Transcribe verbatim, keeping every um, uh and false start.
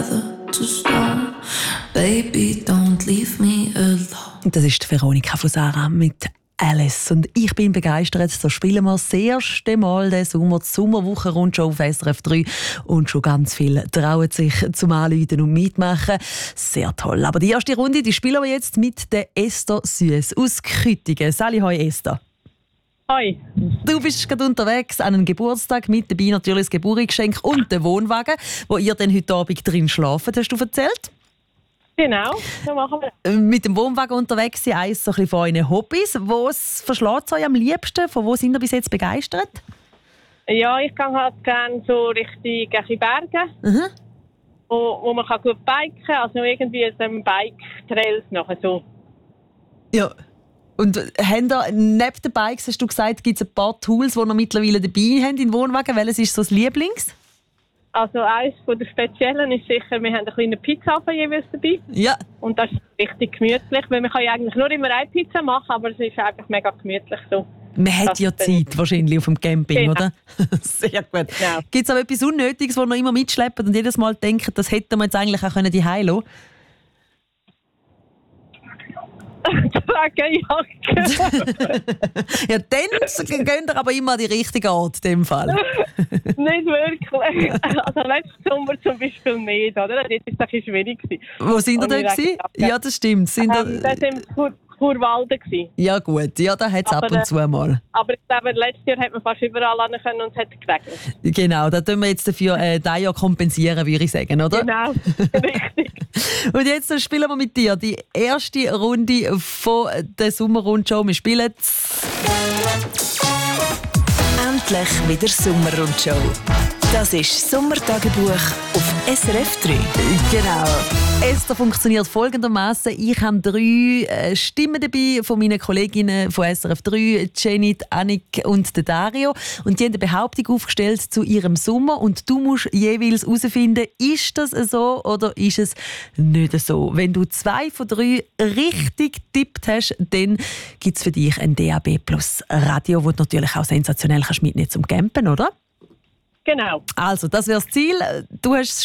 weather to storm. Baby, don't leave me alone. Das ist Veronika von Sarah mit Alice. Und ich bin begeistert. So spielen wir das erste Mal den Sommer, die Sommerwoche-Rundschau auf S R F drei. Und schon ganz viele trauen sich zum Anrufen und mitmachen. Sehr toll. Aber die erste Runde die spielen wir jetzt mit der Esther Süss aus Küttingen. Sali, hoi Esther. Hoi. Du bist gerade unterwegs an einem Geburtstag, mit dabei natürlich das Geburtstagsgeschenk und den Wohnwagen, wo ihr dann heute Abend drin schlaft, hast du erzählt? Genau, so machen wir. Mit dem Wohnwagen unterwegs sind eines so ein bisschen von euren Hobbys. Was verschlägt euch am liebsten? Von wo sind ihr bis jetzt begeistert? Ja, ich gehe halt gerne so Richtung Berge, Mhm. wo, wo man kann gut biken kann. Also irgendwie so ein Bike-Trails nachher so. Ja. Und haben da, neben den Bikes, hast du gesagt, gibt es ein paar Tools, die ihr mittlerweile dabei habt in den Wohnwagen. Welches ist so das Lieblings? Also eines von der Speziellen ist sicher, wir haben einen kleinen Pizzaofen jeweils dabei. Ja. Und das ist richtig gemütlich, weil man kann ja eigentlich nur immer eine Pizza machen, aber es ist einfach mega gemütlich so. Man hat Das ja dann- Zeit wahrscheinlich auf dem Camping, Genau. oder? Sehr gut. Genau. Gibt es aber etwas Unnötiges, das ihr immer mitschleppt und jedes Mal denkt, das hätten wir jetzt eigentlich auch können die heilo? Regenjacke. Ja, dann gehen ihr aber immer an die richtige Ort in dem Fall. Nicht wirklich. Also letzten Sommer zum Beispiel nicht, oder? Das war ein bisschen schwierig. Wo sind ihr Und denn wir gewesen? eigentlich- Ja, das stimmt. Sind Ähm, das ihr, war im Kur- Kurwalden gewesen. ja gut, ja, da hat es ab Aber, und äh, zu mal. Aber ich glaube, letztes Jahr hat man fast überall hin können und es hat geregnet. Genau, da tun wir jetzt dafür äh, dieses Jahr kompensieren, würde ich sagen, oder? Genau, richtig. Und jetzt äh, spielen wir mit dir die erste Runde von der Sommerrundschau. Wir spielen Endlich wieder Sommerrundschau. Das ist Sommertagebuch auf S R F drei. Genau. Esther funktioniert folgendermaßen: Ich habe drei äh, Stimmen dabei von meinen Kolleginnen von S R F drei, Jenny, Annik und der Dario. Und die haben eine Behauptung aufgestellt zu ihrem Sommer. Und du musst jeweils herausfinden, ist das so oder ist es nicht so. Wenn du zwei von drei richtig getippt hast, dann gibt es für dich ein D A B Plus Radio, das du natürlich auch sensationell kannst mitnehmen zum Campen, oder? Genau. Also, das wäre das Ziel. Du hast